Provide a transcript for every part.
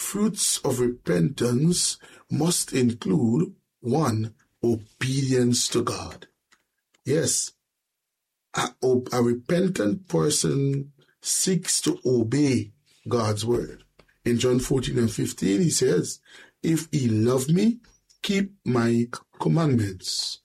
fruits of repentance must include 1, obedience to God. Yes, a repentant person seeks to obey God's word. In John 14 and 15, he says, if ye love me, keep my commandments.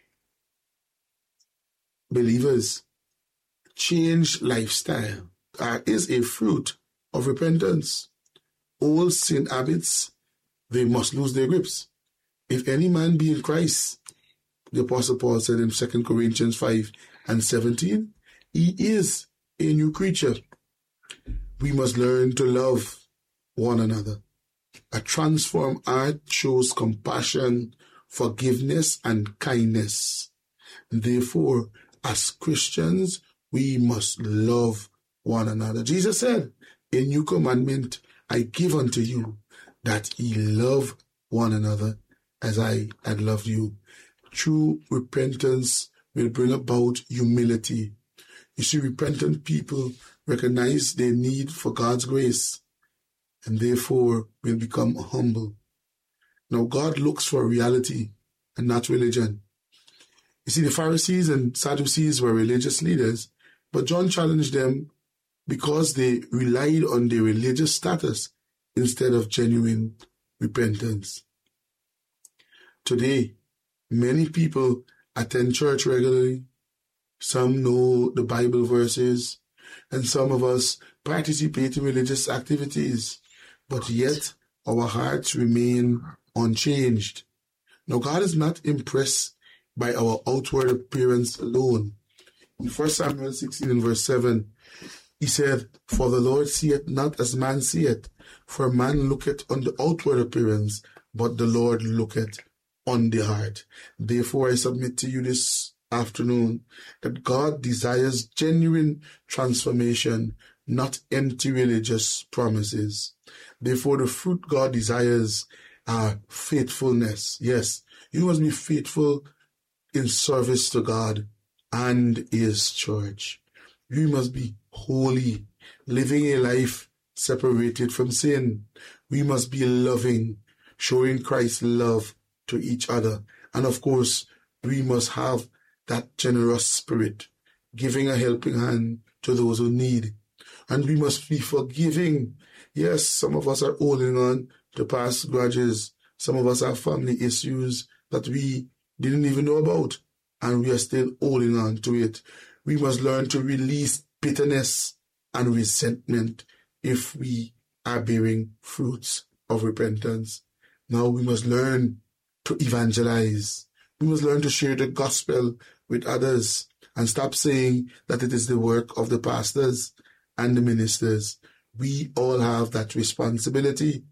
Believers, change lifestyle is a fruit of repentance. Old sin habits, they must lose their grips. If any man be in Christ, the Apostle Paul said in 2 Corinthians 5 and 17, he is a new creature. We must learn to love one another. A transformed heart shows compassion, forgiveness, and kindness. Therefore, as Christians, we must love one another. Jesus said, a new commandment I give unto you, that ye love one another as I had loved you. True repentance will bring about humility. You see, repentant people recognize their need for God's grace and therefore will become humble. Now, God looks for reality and not religion. You see, the Pharisees and Sadducees were religious leaders, but John challenged them because they relied on their religious status instead of genuine repentance. Today, many people attend church regularly. Some know the Bible verses, and some of us participate in religious activities, but yet our hearts remain unchanged. Now, God is not impressed by our outward appearance alone. In 1 Samuel 16 and verse 7, he said, for the Lord seeth not as man seeth, for man looketh on the outward appearance, but the Lord looketh on the heart. Therefore, I submit to you this afternoon that God desires genuine transformation, not empty religious promises. Therefore, the fruit God desires are faithfulness. Yes, you must be faithful in service to God and His church. You must be holy, living a life separated from sin. We must be loving, showing Christ's love to each other. And of course, we must have that generous spirit, giving a helping hand to those who need. And we must be forgiving. Yes, some of us are holding on to past grudges. Some of us have family issues that we didn't even know about, and we are still holding on to it. We must learn to release bitterness and resentment if we are bearing fruits of repentance. Now we must learn to evangelize. We must learn to share the gospel with others and stop saying that it is the work of the pastors and the ministers. We all have that responsibility.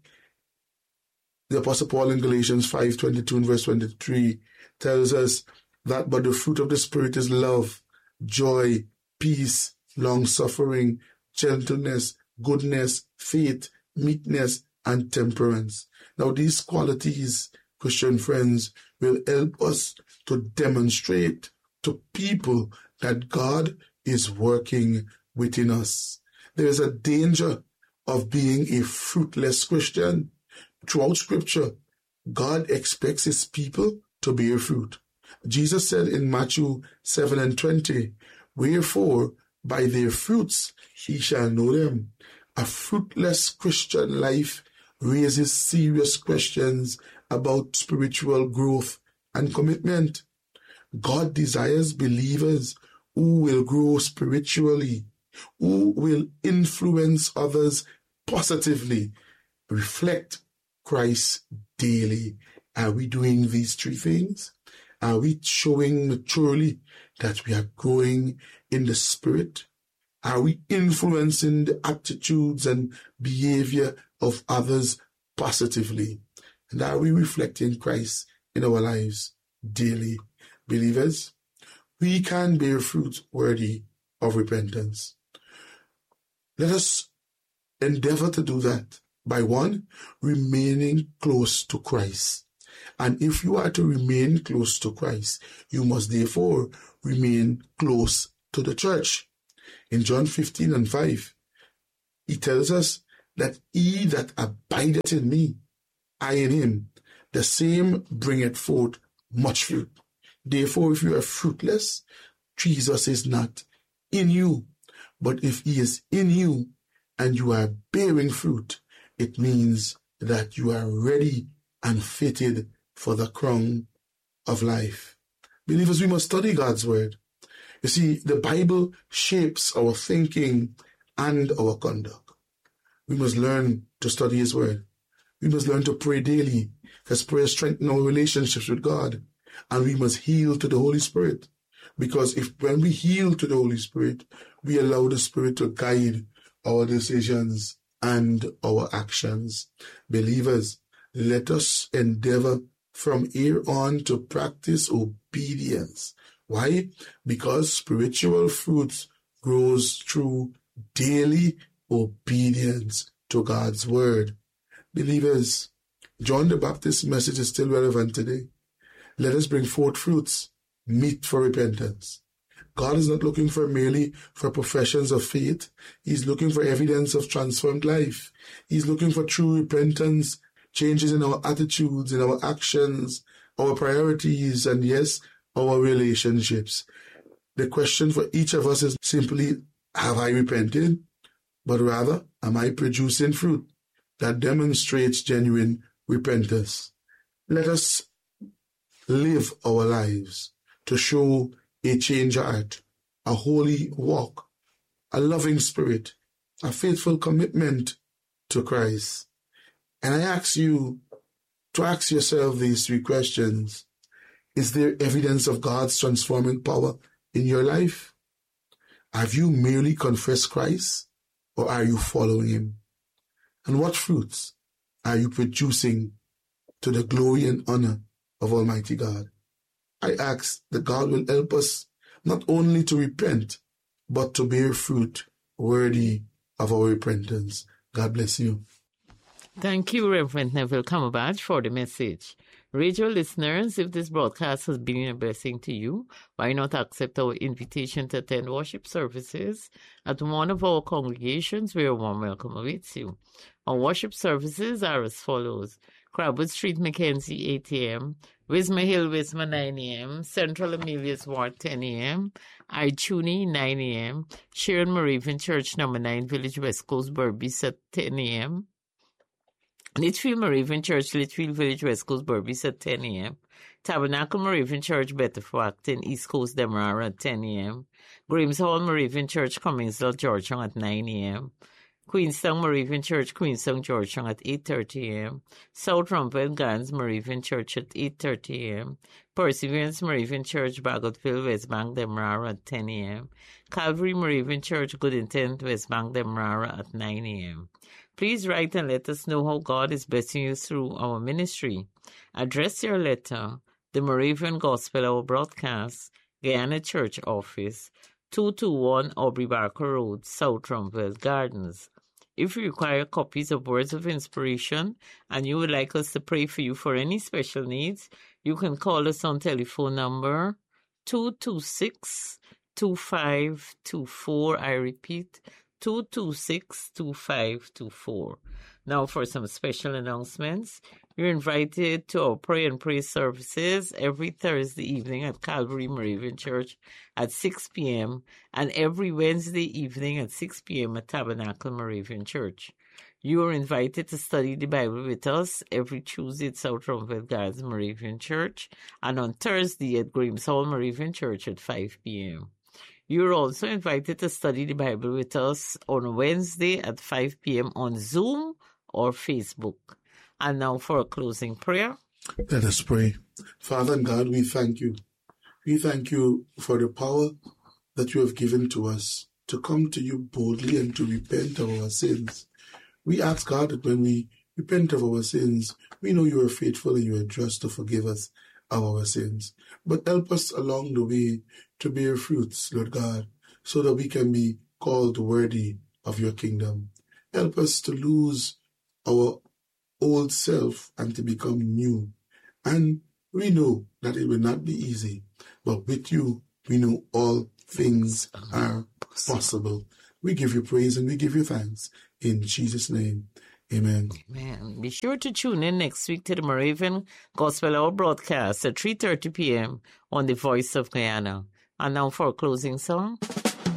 The Apostle Paul in Galatians 5:22 and verse 23 tells us that but the fruit of the Spirit is love, joy, peace, long-suffering, gentleness, goodness, faith, meekness, and temperance. Now these qualities, Christian friends, will help us to demonstrate to people that God is working within us. There is a danger of being a fruitless Christian. Throughout Scripture, God expects His people to bear fruit. Jesus said in Matthew 7 and 20, wherefore by their fruits ye shall know them. A fruitless Christian life raises serious questions about spiritual growth and commitment. God desires believers who will grow spiritually, who will influence others positively, reflect Christ daily. Are we doing these three things? Are we showing maturely that we are growing in the Spirit? Are we influencing the attitudes and behavior of others positively? And are we reflecting Christ in our lives daily? Believers, we can bear fruit worthy of repentance. Let us endeavor to do that by 1, remaining close to Christ. And if you are to remain close to Christ, you must therefore remain close to the church. In John 15 and 5, he tells us that he that abideth in me, I in him, the same bringeth forth much fruit. Therefore, if you are fruitless, Jesus is not in you. But if he is in you and you are bearing fruit, it means that you are ready and fitted for the crown of life. Believers, we must study God's word. You see, the Bible shapes our thinking and our conduct. We must learn to study his word. We must learn to pray daily, because prayer strengthens our relationships with God. And we must yield to the Holy Spirit. Because when we yield to the Holy Spirit, we allow the Spirit to guide our decisions and our actions. Believers, let us endeavor from here on to practice obedience. Why? Because spiritual fruits grows through daily obedience to God's word. Believers, John the Baptist's message is still relevant today. Let us bring forth fruits, meet for repentance. God is not looking merely for professions of faith. He's looking for evidence of transformed life. He's looking for true repentance, changes in our attitudes, in our actions, our priorities, and yes, our relationships. The question for each of us is simply, have I repented? But rather, am I producing fruit that demonstrates genuine repentance? Let us live our lives to show a changed heart, a holy walk, a loving spirit, a faithful commitment to Christ. And I ask you to ask yourself these three questions. Is there evidence of God's transforming power in your life? Have you merely confessed Christ, or are you following him? And what fruits are you producing to the glory and honor of Almighty God? I ask that God will help us not only to repent, but to bear fruit worthy of our repentance. God bless you. Thank you, Reverend Neville Cumberbatch, for the message. Radio listeners, if this broadcast has been a blessing to you, why not accept our invitation to attend worship services at one of our congregations where a warm welcome awaits you. Our worship services are as follows: Crabwood Street, Mackenzie, 8 a.m., Wisma Hill, Wisma, 9 a.m., Central Amelia's Ward, 10 a.m., Ichuni, 9 a.m., Sharon Moravian Church, number 9, Village West Coast, Berbice at 10 a.m., Litchfield Moravian Church, Litchfield Village, West Coast, Berbice at 10 a.m., Tabernacle Moravian Church, Betterford, Acton, East Coast, Demerara at 10 a.m., Grames Hall Moravian Church, Cummingsville, Georgetown at 9 a.m., Queenstown Moravian Church, Queenstown, Georgetown at 8:30 a.m., South Rumpel Gardens Moravian Church at 8:30 a.m., Perseverance Moravian Church, Bagotville, West Bank, Demerara at 10 a.m., Calvary Moravian Church, Good Intent, West Bank, Demerara at 9 a.m. Please write and let us know how God is blessing you through our ministry. Address your letter, the Moravian Gospel Hour Broadcast, Guyana Church Office, 221 Aubrey Barker Road, South Rumpel Gardens. If you require copies of Words of Inspiration and you would like us to pray for you for any special needs, you can call us on telephone number 226-2524. I repeat, 226-2524. Now for some special announcements. You're invited to our prayer and praise services every Thursday evening at Calvary Moravian Church at 6 p.m. and every Wednesday evening at 6 p.m. at Tabernacle Moravian Church. You are invited to study the Bible with us every Tuesday at South Rumpel Gardens Moravian Church and on Thursday at Grames Hall Moravian Church at 5 p.m. You are also invited to study the Bible with us on Wednesday at 5 p.m. on Zoom or Facebook. And now for a closing prayer. Let us pray. Father and God, we thank you. We thank you for the power that you have given to us to come to you boldly and to repent of our sins. We ask, God, that when we repent of our sins, we know you are faithful and you are just to forgive us of our sins. But help us along the way to bear fruits, Lord God, so that we can be called worthy of your kingdom. Help us to lose our old self and to become new. And we know that it will not be easy, but with you, we know all things are possible. We give you praise and we give you thanks. In Jesus' name, amen. Man, be sure to tune in next week to the Moravian Gospel Hour broadcast at 3:30 p.m. on the Voice of Guyana. And now for a closing song.